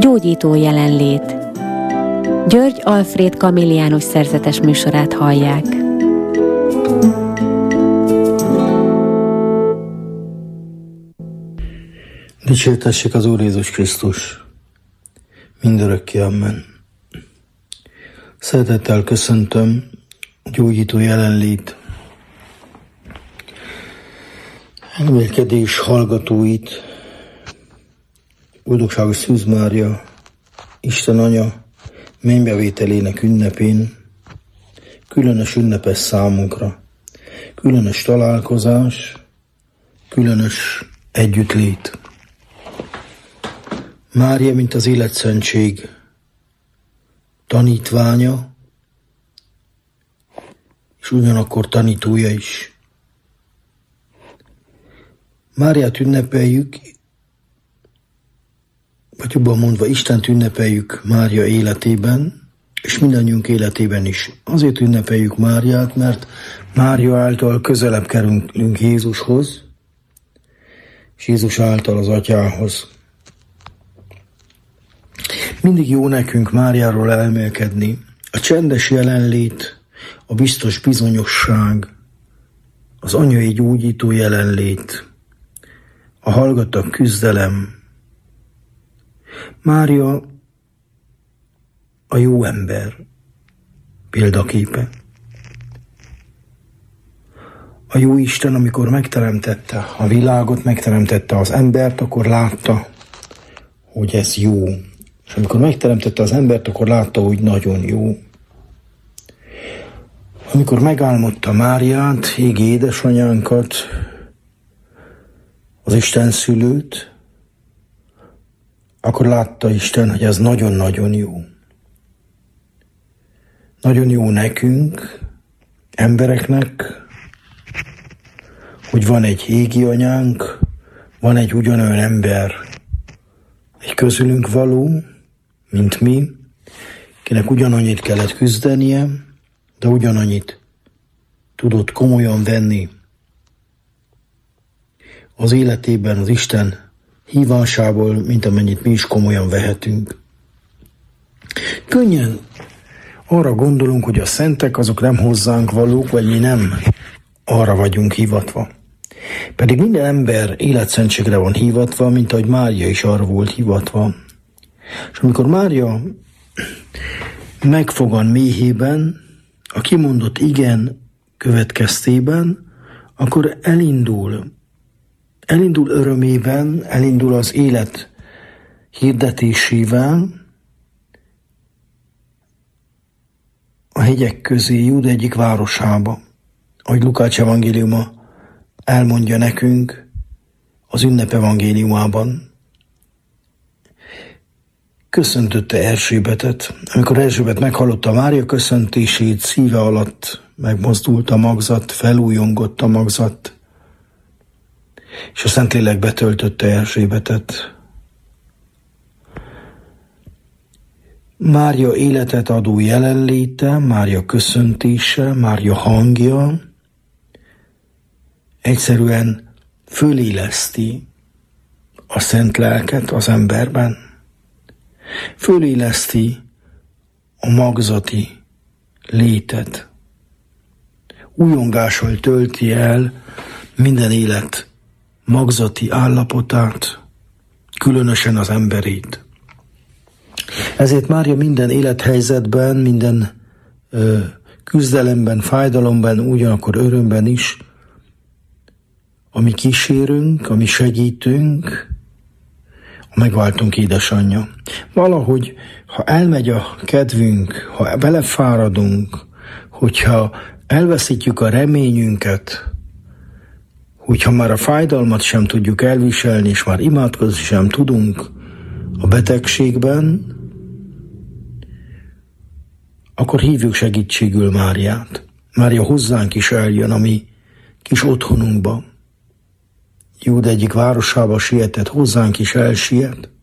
Gyógyító jelenlét. György Alfréd Kamilliánus szerzetes műsorát hallják. Dicsértessék az Úr Jézus Krisztus! Mindörökké amen. Szeretettel köszöntöm gyógyító jelenlét elmélkedés hallgatóit, Boldogságos Szűz Mária, Isten Anya mennybevételének ünnepén, különös ünnepes számunkra, különös találkozás, különös együttlét. Mária, mint az életszentség tanítványa, és ugyanakkor tanítója is. Máriát ünnepeljük, vagy jobban mondva, Istent ünnepeljük Mária életében, és mindannyiunk életében is. Azért ünnepeljük Máriát, mert Mária által közelebb kerülünk Jézushoz, és Jézus által az Atyához. Mindig jó nekünk Máriáról elmélkedni. A csendes jelenlét, a biztos bizonyosság, az anyai gyógyító jelenlét, a hallgatag küzdelem. Mária a jó ember példaképe. A jó Isten, amikor megteremtette a világot, megteremtette az embert, akkor látta, hogy ez jó. És amikor megteremtette az embert, akkor látta, hogy nagyon jó. Amikor megálmodta Máriát, égi édesanyánkat, az Isten szülőt, akkor látta Isten, hogy ez nagyon-nagyon jó. Nagyon jó nekünk, embereknek, hogy van egy égi anyánk, van egy ugyanolyan ember, egy közülünk való, mint mi, kinek ugyanannyit kellett küzdenie, de ugyanannyit tudott komolyan venni az életében, az Isten hívásából, mint amennyit mi is komolyan vehetünk. Könnyen arra gondolunk, hogy a szentek azok nem hozzánk valók, vagy mi nem arra vagyunk hivatva. Pedig minden ember életszentségre van hivatva, mint ahogy Mária is arra volt hivatva. És amikor Mária megfogan méhében, a kimondott igen következtében, akkor elindul örömében, elindul az élet hirdetésével a hegyek közé, Júda egyik városába, ahogy Lukács evangéliuma elmondja nekünk az ünnep evangéliumában. Köszöntötte Erzsébetet. Amikor Erzsébet meghallotta Mária köszöntését, szíve alatt megmozdult a magzat, felújongott a magzat, és a Szentlélek betöltötte Erzsébetet. Mária életet adó jelenléte, Mária köszöntése, Mária hangja egyszerűen föléleszti a szent lelket az emberben. Föléleszti a magzati létet. Újongással tölti el minden élet magzati állapotát, különösen az emberét. Ezért Mária minden élethelyzetben, minden küzdelemben, fájdalomban, ugyanakkor örömben is, ami kísérünk, ami segítünk, a megváltunk édesanyja. Valahogy, ha elmegy a kedvünk, ha belefáradunk, hogyha elveszítjük a reményünket, hogyha már a fájdalmat sem tudjuk elviselni, és már imádkozni sem tudunk a betegségben, akkor hívjuk segítségül Máriát. Mária hozzánk is eljön a mi kis otthonunkba. Júda egyik városába sietett, hozzánk is elsiet.